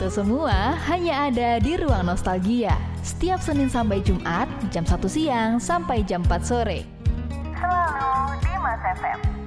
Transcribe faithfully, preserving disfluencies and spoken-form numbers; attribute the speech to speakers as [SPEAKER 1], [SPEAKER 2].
[SPEAKER 1] itu semua hanya ada di Ruang Nostalgia. Setiap Senin sampai Jumat, jam satu siang sampai jam empat sore.
[SPEAKER 2] Selalu di Mas F M.